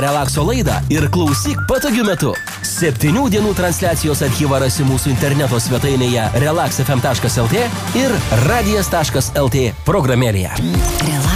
Relakso laidą ir klausyk patogiu metu. 7 dienų transliacijos archyvą rasi mūsų interneto svetainėje relaxfm.lt ir radijas.lt programėlėje.